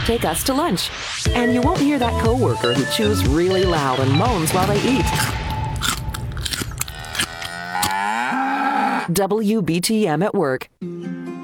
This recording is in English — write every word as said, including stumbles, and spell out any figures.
take us to lunch. And you won't hear that coworker who chews really loud and moans while they eat. W B T M at Work.